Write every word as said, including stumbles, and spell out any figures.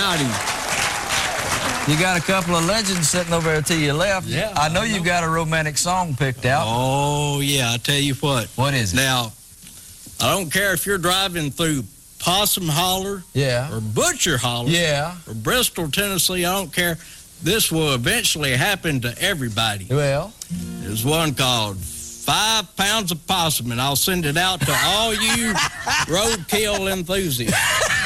about him. You got a couple of legends sitting over there to your left. Yeah. I know I you know. got a romantic song picked out. Oh, yeah, I tell you what. What is it? Now, I don't care if you're driving through Possum Holler Yeah. or Butcher Holler Yeah. or Bristol, Tennessee, I don't care. This will eventually happen to everybody. Well, There's one called Five Pounds of Possum, and I'll send it out to all you roadkill enthusiasts.